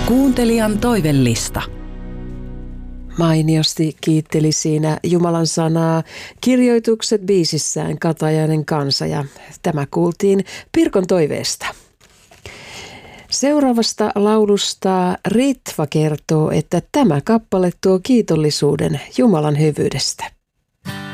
Kuuntelijan toivellista. Mainiosti kiitteli siinä Jumalan sanaa kirjoitukset biisissään Katajainen kansa ja tämä kuultiin Pirkon toiveesta. Seuraavasta laulusta Ritva kertoo, että tämä kappale tuo kiitollisuuden Jumalan hyvyydestä.